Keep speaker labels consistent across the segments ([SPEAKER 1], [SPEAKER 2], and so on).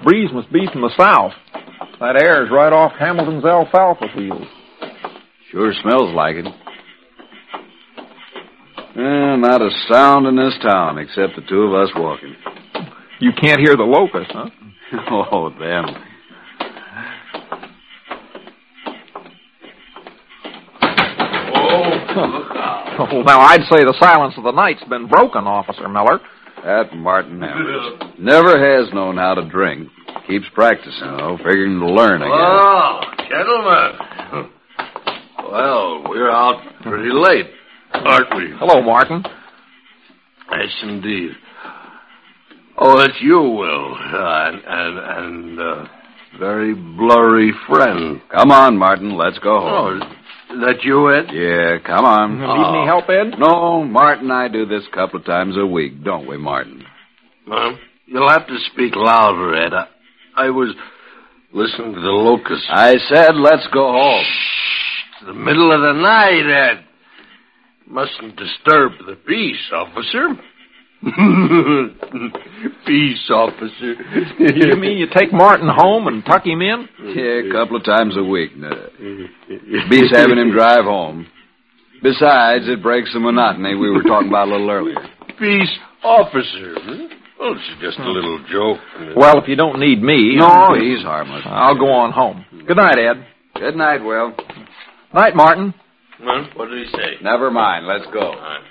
[SPEAKER 1] That breeze must be from the south. That air is right off Hamilton's alfalfa fields.
[SPEAKER 2] Sure smells like it. Not a sound in this town except the two of us walking.
[SPEAKER 1] You can't hear the locusts, huh?
[SPEAKER 2] Oh, them.
[SPEAKER 1] Look out. Oh, now, I'd say the silence of the night's been broken, Officer Miller.
[SPEAKER 2] That Martin Amherst never has known how to drink. Keeps practicing, though, figuring to learn again.
[SPEAKER 3] Oh, gentlemen. Well, we're out pretty late, aren't we?
[SPEAKER 1] Hello, Martin.
[SPEAKER 3] Yes, indeed. Oh, it's you, Will, and very blurry friend.
[SPEAKER 2] Come on, Martin, let's go home.
[SPEAKER 3] Oh, is that you, Ed?
[SPEAKER 2] Yeah, come on.
[SPEAKER 1] Need any help, Ed?
[SPEAKER 2] No, Martin and I do this a couple of times a week, don't we, Martin?
[SPEAKER 3] Well, you'll have to speak louder, Ed. I was listening to the locusts.
[SPEAKER 2] I said let's go home.
[SPEAKER 3] Shh, it's the middle of the night, Ed. Mustn't disturb the peace, officer. Peace, officer.
[SPEAKER 1] You mean you take Martin home and tuck him in?
[SPEAKER 2] Yeah, a couple of times a week. Beats having him drive home. Besides, it breaks the monotony we were talking about a little earlier.
[SPEAKER 3] Peace, officer. Well, it's just a little joke.
[SPEAKER 1] Well, if you don't need me...
[SPEAKER 2] No, he's harmless.
[SPEAKER 1] I'll go on home. Good night, Ed.
[SPEAKER 2] Good night, Will.
[SPEAKER 1] Night, Martin.
[SPEAKER 3] Well, what did he say?
[SPEAKER 2] Never mind. Let's go.
[SPEAKER 3] All right.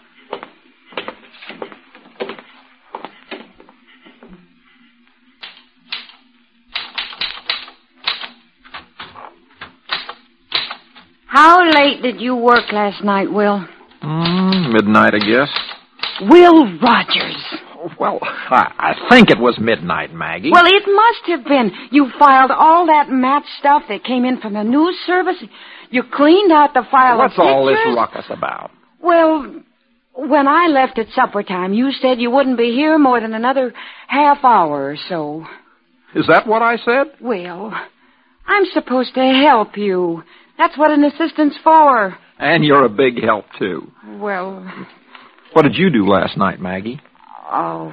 [SPEAKER 4] How late did you work last night, Will?
[SPEAKER 1] Midnight, I guess.
[SPEAKER 4] Will Rogers.
[SPEAKER 1] Well, I think it was midnight, Maggie.
[SPEAKER 4] Well, it must have been. You filed all that match stuff that came in from the news service. You cleaned out the file
[SPEAKER 1] What's
[SPEAKER 4] of pictures.
[SPEAKER 1] all this ruckus about?
[SPEAKER 4] Well, when I left at supper time, you said you wouldn't be here more than another half hour or so.
[SPEAKER 1] Is that what I said?
[SPEAKER 4] Well, I'm supposed to help you. That's what an assistant's for.
[SPEAKER 1] And you're a big help, too.
[SPEAKER 4] Well...
[SPEAKER 1] What did you do last night, Maggie?
[SPEAKER 4] Oh,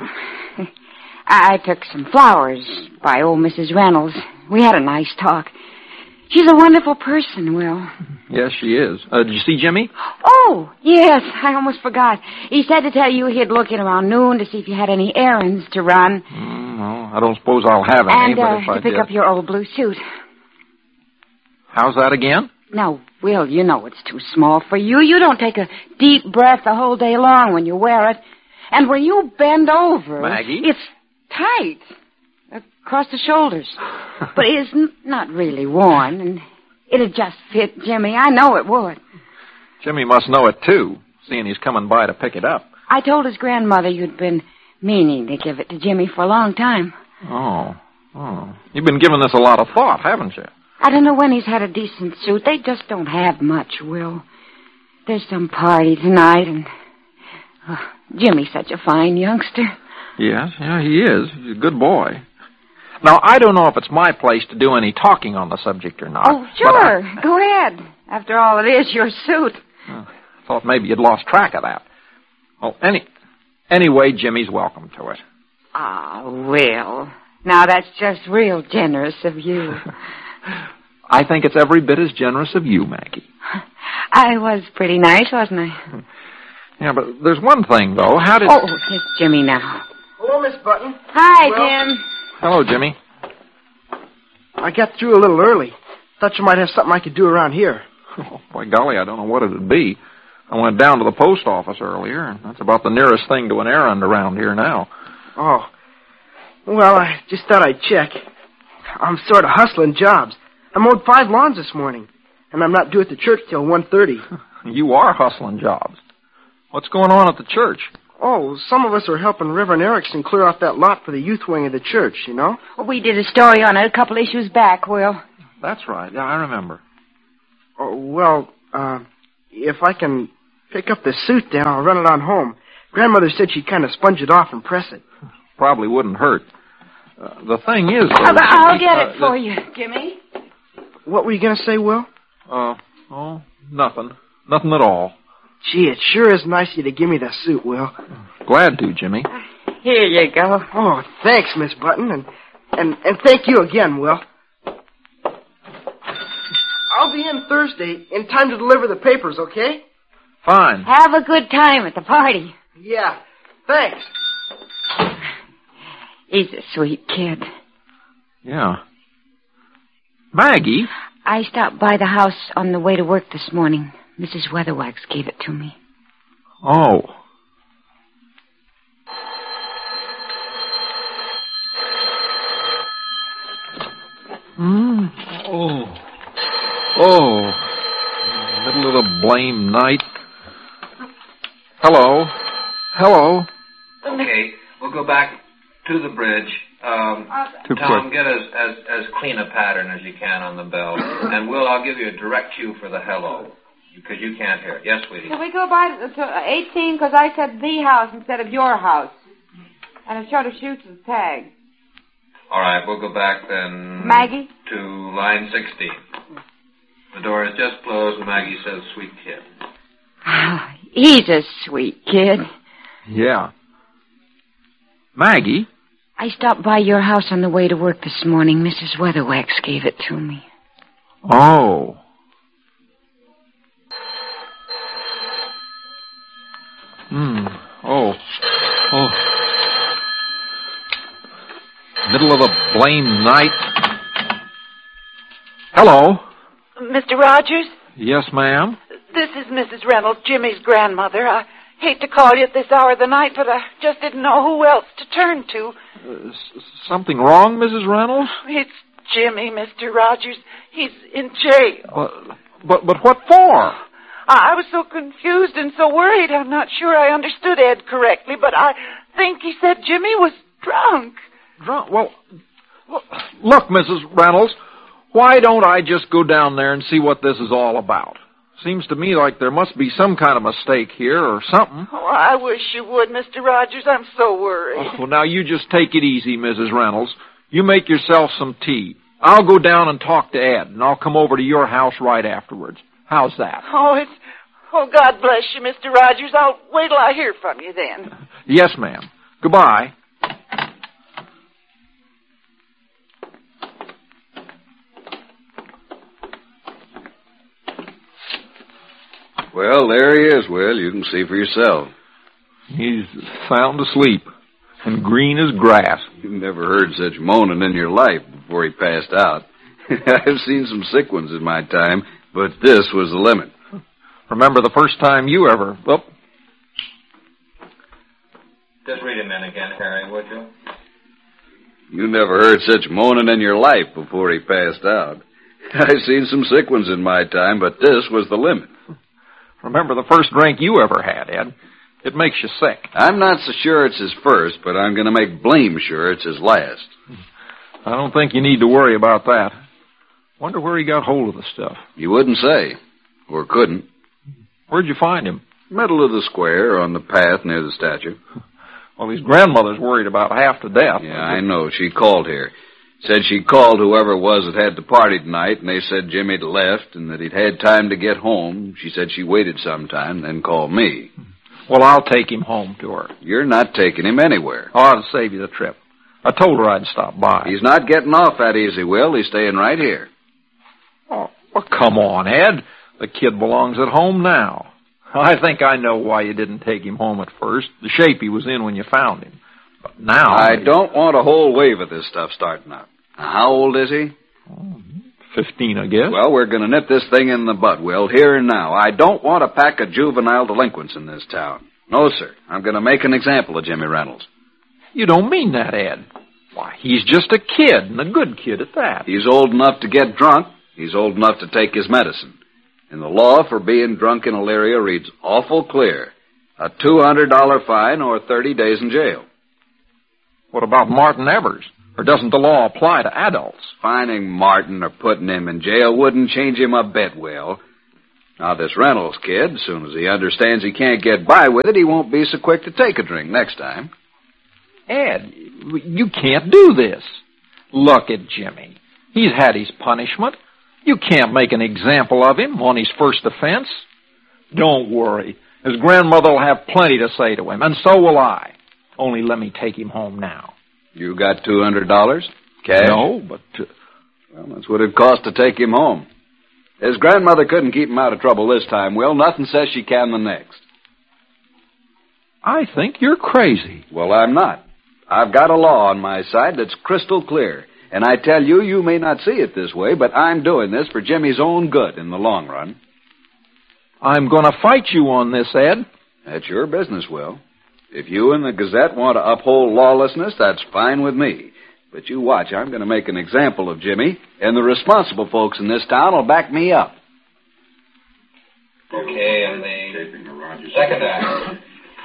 [SPEAKER 4] I took some flowers by old Mrs. Reynolds. We had a nice talk. She's a wonderful person, Will.
[SPEAKER 1] Yes, she is. Did you see Jimmy?
[SPEAKER 4] Oh, yes, I almost forgot. He said to tell you he'd look in around noon to see if you had any errands to run.
[SPEAKER 1] No, I don't suppose I'll have any, but if I
[SPEAKER 4] to pick
[SPEAKER 1] did...
[SPEAKER 4] up your old blue suit.
[SPEAKER 1] How's that again?
[SPEAKER 4] Now, Will, you know it's too small for you. You don't take a deep breath the whole day long when you wear it. And when you bend over...
[SPEAKER 1] Maggie?
[SPEAKER 4] It's tight across the shoulders. But it's not really worn, and it'd just fit Jimmy. I know it would.
[SPEAKER 1] Jimmy must know it, too, seeing he's coming by to pick it up.
[SPEAKER 4] I told his grandmother you'd been meaning to give it to Jimmy for a long time.
[SPEAKER 1] Oh. You've been giving this a lot of thought, haven't you?
[SPEAKER 4] I don't know when he's had a decent suit. They just don't have much, Will. There's some party tonight, and Jimmy's such a fine youngster.
[SPEAKER 1] Yes, yeah, he is. He's a good boy. Now, I don't know if it's my place to do any talking on the subject or not.
[SPEAKER 4] Oh, sure. Go ahead. After all, it is your suit.
[SPEAKER 1] I thought maybe you'd lost track of that. Well, anyway, Jimmy's welcome to it.
[SPEAKER 4] Ah, Will. Now, that's just real generous of you.
[SPEAKER 1] I think it's every bit as generous of you, Maggie.
[SPEAKER 4] I was pretty nice, wasn't I?
[SPEAKER 1] Yeah, but there's one thing, though. How did...
[SPEAKER 4] Oh, it's Jimmy now.
[SPEAKER 5] Hello, Miss Button.
[SPEAKER 4] Hi,
[SPEAKER 5] Well,
[SPEAKER 4] Jim.
[SPEAKER 1] Hello, Jimmy.
[SPEAKER 5] I got through a little early. Thought you might have something I could do around here.
[SPEAKER 1] Oh, by golly, I don't know what it'd be. I went down to the post office earlier, and that's about the nearest thing to an errand around here now.
[SPEAKER 5] Oh. Well, I just thought I'd check. I'm sort of hustling jobs. I mowed 5 lawns this morning, and I'm not due at the church till 1:30.
[SPEAKER 1] You are hustling jobs. What's going on at the church?
[SPEAKER 5] Oh, some of us are helping Reverend Erickson clear off that lot for the youth wing of the church, you know?
[SPEAKER 4] We did a story on it a couple issues back, Will.
[SPEAKER 1] That's right. Yeah, I remember.
[SPEAKER 5] Oh, well, if I can pick up the suit, then I'll run it on home. Grandmother said she'd kind of sponge it off and press it.
[SPEAKER 1] Probably wouldn't hurt. The thing is...
[SPEAKER 4] I'll get it for you, Jimmy.
[SPEAKER 5] What were you going to say, Will?
[SPEAKER 1] Nothing. Nothing at all.
[SPEAKER 5] Gee, it sure is nice of you to give me the suit, Will.
[SPEAKER 1] Glad to, Jimmy.
[SPEAKER 4] Here you go.
[SPEAKER 5] Oh, thanks, Miss Button. And And thank you again, Will. I'll be in Thursday in time to deliver the papers, okay?
[SPEAKER 1] Fine.
[SPEAKER 4] Have a good time at the party.
[SPEAKER 5] Yeah, thanks.
[SPEAKER 4] He's a sweet kid.
[SPEAKER 1] Yeah. Maggie?
[SPEAKER 4] I stopped by the house on the way to work this morning. Mrs. Weatherwax gave it to me.
[SPEAKER 1] Oh. Oh. Middle of the blame night. Hello.
[SPEAKER 6] Okay, we'll go back to the bridge.
[SPEAKER 1] Too
[SPEAKER 6] Tom,
[SPEAKER 1] quick.
[SPEAKER 6] get as clean a pattern as you can on the bell. And Will, I'll give you a direct cue for the hello, because you can't hear it. Yes, sweetie?
[SPEAKER 7] Can we go by to 18, because I said the house instead of your house. And it sort of shoots the tag.
[SPEAKER 6] All right, we'll go back then...
[SPEAKER 7] Maggie?
[SPEAKER 6] To line 16. The door is just closed, and Maggie says, sweet kid.
[SPEAKER 4] Oh, he's a sweet kid.
[SPEAKER 1] Yeah. Maggie?
[SPEAKER 4] I stopped by your house on the way to work this morning. Mrs. Weatherwax gave it to me.
[SPEAKER 1] Oh. Oh. Middle of the blame night. Hello.
[SPEAKER 8] Mr. Rogers?
[SPEAKER 1] Yes, ma'am?
[SPEAKER 8] This is Mrs. Reynolds, Jimmy's grandmother. I hate to call you at this hour of the night, but I just didn't know who else to turn to.
[SPEAKER 1] Something wrong, Mrs. Reynolds?
[SPEAKER 8] It's Jimmy, Mr. Rogers. He's in jail.
[SPEAKER 1] But what for?
[SPEAKER 8] I was so confused and so worried, I'm not sure I understood Ed correctly, but I think he said Jimmy was drunk.
[SPEAKER 1] Drunk? Well, look, Mrs. Reynolds, why don't I just go down there and see what this is all about? Seems to me like there must be some kind of mistake here or something.
[SPEAKER 8] Oh, I wish you would, Mr. Rogers. I'm so worried.
[SPEAKER 1] Oh, well, now you just take it easy, Mrs. Reynolds. You make yourself some tea. I'll go down and talk to Ed, and I'll come over to your house right afterwards. How's that?
[SPEAKER 8] Oh, God bless you, Mr. Rogers. I'll wait till I hear from you then.
[SPEAKER 1] Yes, ma'am. Goodbye.
[SPEAKER 2] Well, there he is, Will. You can see for yourself.
[SPEAKER 1] He's sound asleep and green as grass.
[SPEAKER 2] You've never heard such moaning in your life before he passed out. I've seen some sick ones in my time, but this was the limit.
[SPEAKER 1] Remember the first time you ever... Well,
[SPEAKER 6] Just read him in again, Harry, would you?
[SPEAKER 2] You never heard such moaning in your life before he passed out. I've seen some sick ones in my time, but this was the limit.
[SPEAKER 1] remember the first drink you ever had, Ed. It makes you sick.
[SPEAKER 2] I'm not so sure it's his first, but I'm going to make blame sure it's his last.
[SPEAKER 1] I don't think you need to worry about that. Wonder where he got hold of the stuff.
[SPEAKER 2] You wouldn't say, or couldn't.
[SPEAKER 1] Where'd you find him?
[SPEAKER 2] Middle of the square, on the path near the statue.
[SPEAKER 1] Well, his grandmother's worried about half to death.
[SPEAKER 2] Yeah, I know. She called here. Said she called whoever it was that had the party tonight, and they said Jimmy'd left and that he'd had time to get home. She said she waited some time, then called me.
[SPEAKER 1] Well, I'll take him home to her.
[SPEAKER 2] You're not taking him anywhere.
[SPEAKER 1] Oh, I'll save you the trip. I told her I'd stop by.
[SPEAKER 2] He's not getting off that easy, Will. He's staying right here.
[SPEAKER 1] Oh, well, come on, Ed. The kid belongs at home now. I think I know why you didn't take him home at first. The shape he was in when you found him. But now...
[SPEAKER 2] I don't want a whole wave of this stuff starting up. Now, how old is he?
[SPEAKER 1] 15, I guess.
[SPEAKER 2] Well, we're going to nip this thing in the bud, Will, here and now. I don't want a pack of juvenile delinquents in this town. No, sir. I'm going to make an example of Jimmy Reynolds.
[SPEAKER 1] You don't mean that, Ed. Why, he's just a kid, and a good kid at that.
[SPEAKER 2] He's old enough to get drunk. He's old enough to take his medicine. And the law for being drunk in Elyria reads awful clear. A $200 fine or 30 days in jail.
[SPEAKER 1] What about Martin Evers? Or doesn't the law apply to adults?
[SPEAKER 2] Fining Martin or putting him in jail wouldn't change him a bit, Will. Now, this Reynolds kid, as soon as he understands he can't get by with it, he won't be so quick to take a drink next time.
[SPEAKER 1] Ed, you can't do this. Look at Jimmy. He's had his punishment. You can't make an example of him on his first offense. Don't worry. His grandmother will have plenty to say to him, and so will I. Only let me take him home now.
[SPEAKER 2] You got $200? Cash?
[SPEAKER 1] No, but...
[SPEAKER 2] Well, that's what it cost to take him home. His grandmother couldn't keep him out of trouble this time, Will. Nothing says she can the next.
[SPEAKER 1] I think you're crazy.
[SPEAKER 2] Well, I'm not. I've got a law on my side that's crystal clear. And I tell you, you may not see it this way, but I'm doing this for Jimmy's own good in the long run.
[SPEAKER 1] I'm going to fight you on this, Ed.
[SPEAKER 2] That's your business, Will. If you and the Gazette want to uphold lawlessness, that's fine with me. But you watch, I'm going to make an example of Jimmy, and the responsible folks in this town will back me up.
[SPEAKER 6] Okay, and the second act.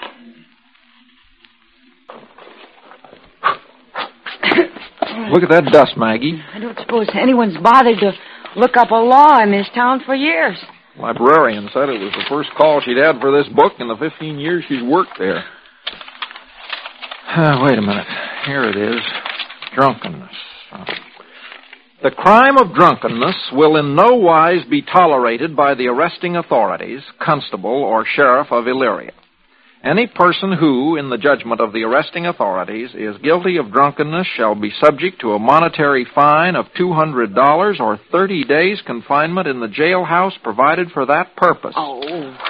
[SPEAKER 1] Look at that dust, Maggie.
[SPEAKER 4] I don't suppose anyone's bothered to look up a law in this town for years.
[SPEAKER 1] Librarian said it was the first call she'd had for this book in the 15 years she's worked there. Wait a minute. Here it is. Drunkenness. The crime of drunkenness will in no wise be tolerated by the arresting authorities, constable, or sheriff of Elyria. Any person who, in the judgment of the arresting authorities, is guilty of drunkenness shall be subject to a monetary fine of $200 or 30 days confinement in the jailhouse provided for that purpose.
[SPEAKER 4] Oh.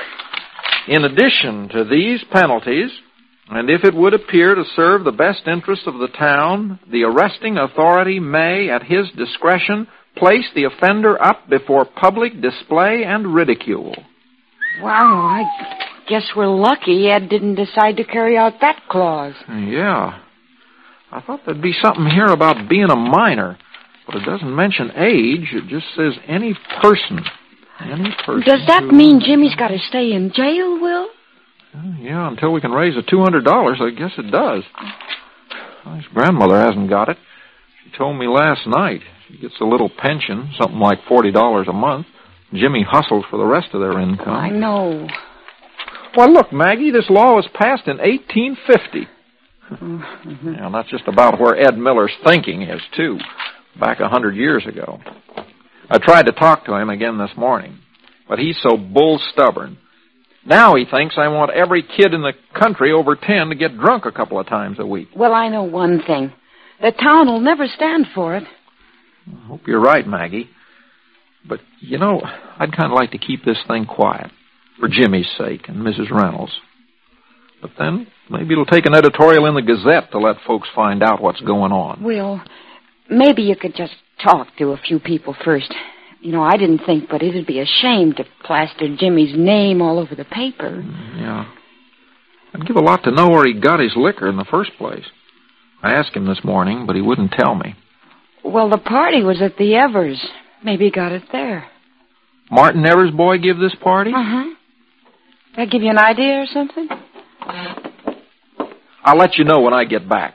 [SPEAKER 1] In addition to these penalties, and if it would appear to serve the best interest of the town, the arresting authority may, at his discretion, place the offender up before public display and ridicule.
[SPEAKER 4] Wow, I guess we're lucky Ed didn't decide to carry out that clause.
[SPEAKER 1] Yeah. I thought there'd be something here about being a minor, but it doesn't mention age. It just says any person. Any person.
[SPEAKER 4] Does that mean Jimmy's got to stay in jail, Will?
[SPEAKER 1] Yeah, until we can raise the $200, I guess it does. His grandmother hasn't got it. She told me last night. She gets a little pension, something like $40 a month. Jimmy hustles for the rest of their income.
[SPEAKER 4] I know.
[SPEAKER 1] Well, look, Maggie, this law was passed in 1850.
[SPEAKER 4] Mm-hmm.
[SPEAKER 1] Yeah, that's just about where Ed Miller's thinking is, too, back 100 years ago. I tried to talk to him again this morning, but he's so bull-stubborn. Now he thinks I want every kid in the country over 10 to get drunk a couple of times a week.
[SPEAKER 4] Well, I know one thing. The town will never stand for it.
[SPEAKER 1] I hope you're right, Maggie. But, you know, I'd kind of like to keep this thing quiet, for Jimmy's sake and Mrs. Reynolds. But then, maybe it'll take an editorial in the Gazette to let folks find out what's going on.
[SPEAKER 4] Will, maybe you could just talk to a few people first. You know, I didn't think, but it'd be a shame to plaster Jimmy's name all over the paper.
[SPEAKER 1] Yeah. I'd give a lot to know where he got his liquor in the first place. I asked him this morning, but he wouldn't tell me.
[SPEAKER 4] Well, the party was at the Evers. Maybe he got it there.
[SPEAKER 1] Martin Evers' boy give this party?
[SPEAKER 4] Uh-huh. That give you an idea or something?
[SPEAKER 1] I'll let you know when I get back.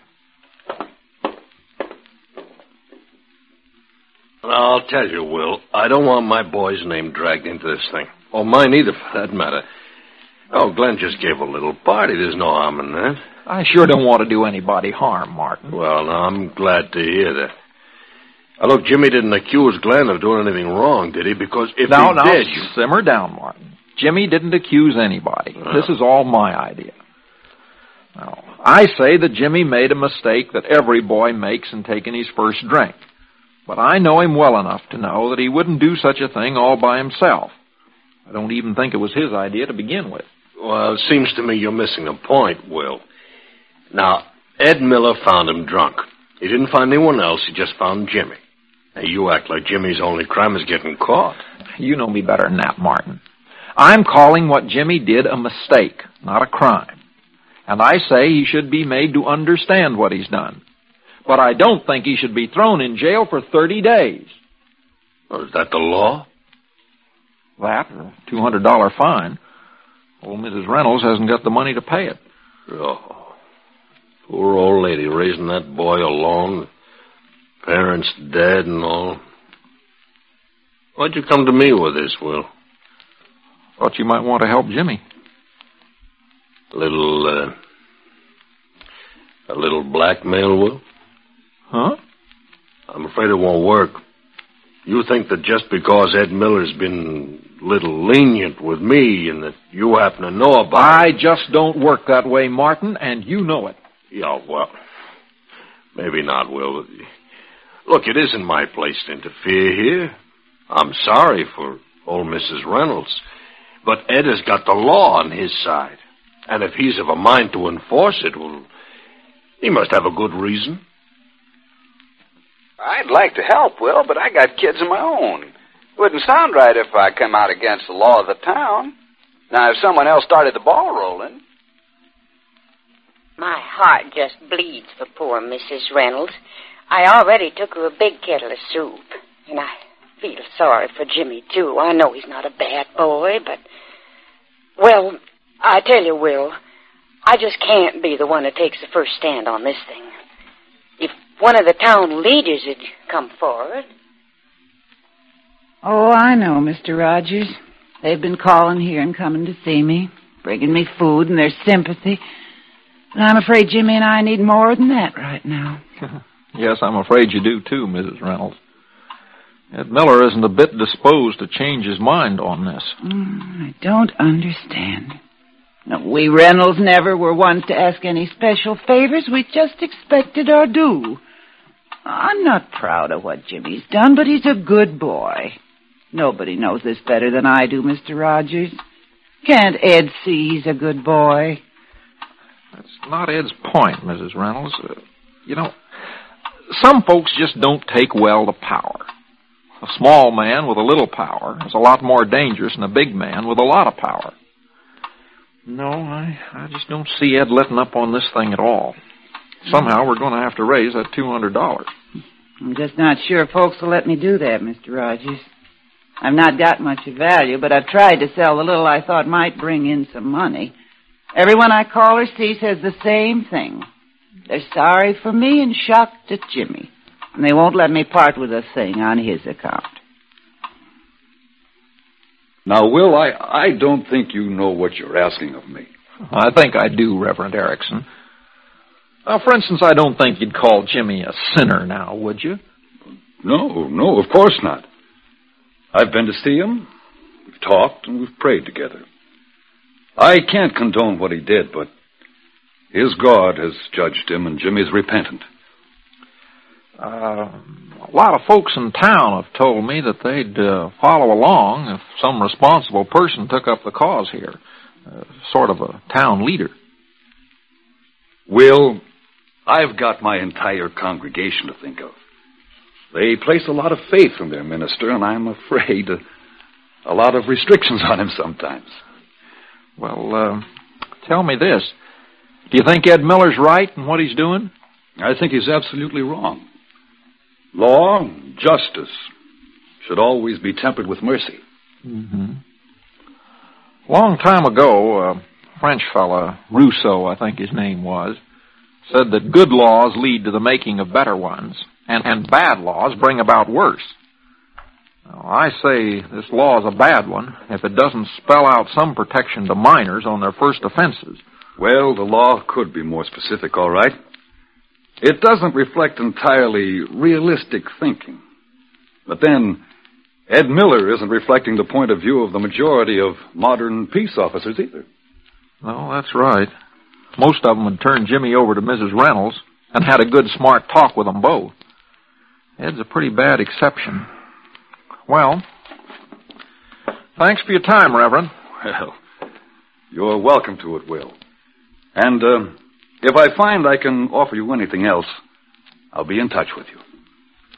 [SPEAKER 3] I'll tell you, Will, I don't want my boy's name dragged into this thing. Or mine either, for that matter. Oh, Glenn just gave a little party. There's no harm in that.
[SPEAKER 1] I sure don't want to do anybody harm, Martin.
[SPEAKER 3] Well, now, I'm glad to hear that. Now, look, Jimmy didn't accuse Glenn of doing anything wrong, did he? Because if he did...
[SPEAKER 1] Simmer down, Martin. Jimmy didn't accuse anybody. This is all my idea. Now, I say that Jimmy made a mistake that every boy makes in taking his first drink. But I know him well enough to know that he wouldn't do such a thing all by himself. I don't even think it was his idea to begin with.
[SPEAKER 3] Well, it seems to me you're missing a point, Will. Now, Ed Miller found him drunk. He didn't find anyone else. He just found Jimmy. Now, you act like Jimmy's only crime is getting caught.
[SPEAKER 1] You know me better than that, Martin. I'm calling what Jimmy did a mistake, not a crime. And I say he should be made to understand what he's done. But I don't think he should be thrown in jail for 30 days.
[SPEAKER 3] Well, is that the law?
[SPEAKER 1] That, or a $200 fine. Old Mrs. Reynolds hasn't got the money to pay it.
[SPEAKER 3] Oh, poor old lady raising that boy alone. Parents dead and all. Why'd you come to me with this, Will?
[SPEAKER 1] Thought you might want to help Jimmy.
[SPEAKER 3] A little blackmail, Will?
[SPEAKER 1] Huh?
[SPEAKER 3] I'm afraid it won't work. You think that just because Ed Miller's been a little lenient with me and that you happen to know about it...
[SPEAKER 1] I just don't work that way, Martin, and you know it.
[SPEAKER 3] Yeah, well, maybe not, Will. Look, it isn't my place to interfere here. I'm sorry for old Mrs. Reynolds, but Ed has got the law on his side. And if he's of a mind to enforce it, well, he must have a good reason.
[SPEAKER 2] I'd like to help, Will, but I got kids of my own. It wouldn't sound right if I come out against the law of the town. Now, if someone else started the ball rolling...
[SPEAKER 4] My heart just bleeds for poor Mrs. Reynolds. I already took her a big kettle of soup, and I feel sorry for Jimmy, too. I know he's not a bad boy, but... Well, I tell you, Will, I just can't be the one that takes the first stand on this thing. If one of the town leaders had come forward...
[SPEAKER 8] Oh, I know, Mr. Rogers. They've been calling here and coming to see me, bringing me food and their sympathy. And I'm afraid Jimmy and I need more than that right now.
[SPEAKER 1] Yes, I'm afraid you do, too, Mrs. Reynolds. Ed Miller isn't a bit disposed to change his mind on this.
[SPEAKER 8] I don't understand. No, we Reynolds never were ones to ask any special favors. We just expected our due. I'm not proud of what Jimmy's done, but he's a good boy. Nobody knows this better than I do, Mr. Rogers. Can't Ed see he's a good boy?
[SPEAKER 1] That's not Ed's point, Mrs. Reynolds. Some folks just don't take well to power. A small man with a little power is a lot more dangerous than a big man with a lot of power. No, I just don't see Ed letting up on this thing at all. Somehow we're going to have to raise that $200.
[SPEAKER 8] I'm just not sure folks will let me do that, Mr. Rogers. I've not got much of value, but I've tried to sell the little I thought might bring in some money. Everyone I call or see says the same thing. They're sorry for me and shocked at Jimmy. And they won't let me part with a thing on his account.
[SPEAKER 2] Now, Will, I don't think you know what you're asking of me.
[SPEAKER 1] I think I do, Reverend Erickson. Now, for instance, I don't think you'd call Jimmy a sinner now, would you?
[SPEAKER 2] No, of course not. I've been to see him, we've talked, and we've prayed together. I can't condone what he did, but his God has judged him, and Jimmy's repentant.
[SPEAKER 1] A lot of folks in town have told me that they'd follow along if some responsible person took up the cause here, sort of a town leader.
[SPEAKER 2] Will, I've got my entire congregation to think of. They place a lot of faith in their minister, and I'm afraid a lot of restrictions on him sometimes.
[SPEAKER 1] Well, tell me this. Do you think Ed Miller's right in what he's doing?
[SPEAKER 2] I think he's absolutely wrong. Law, justice, should always be tempered with mercy.
[SPEAKER 1] Mm-hmm. Long time ago, a French fella, Rousseau, I think his name was, said that good laws lead to the making of better ones, and bad laws bring about worse. Now, I say this law is a bad one if it doesn't spell out some protection to minors on their first offenses.
[SPEAKER 2] Well, the law could be more specific, all right. It doesn't reflect entirely realistic thinking. But then, Ed Miller isn't reflecting the point of view of the majority of modern peace officers either.
[SPEAKER 1] No, that's right. Most of them had turned Jimmy over to Mrs. Reynolds and had a good, smart talk with them both. Ed's a pretty bad exception. Well, thanks for your time, Reverend.
[SPEAKER 2] Well, you're welcome to it, Will. And if I find I can offer you anything else, I'll be in touch with you.